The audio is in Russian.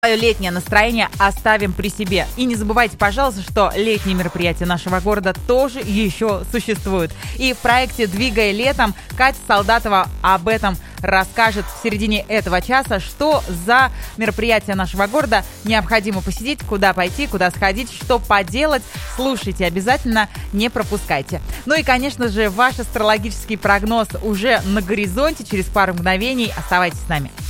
Свое летнее настроение оставим при себе. И не забывайте, пожалуйста, что летние мероприятия нашего города тоже еще существуют. И в проекте «Двигай летом» Катя Солдатова об этом расскажет в середине этого часа, что за мероприятия нашего города необходимо посетить, куда пойти, куда сходить, что поделать. Слушайте обязательно, не пропускайте. Ну и, конечно же, ваш астрологический прогноз уже на горизонте через пару мгновений. Оставайтесь с нами.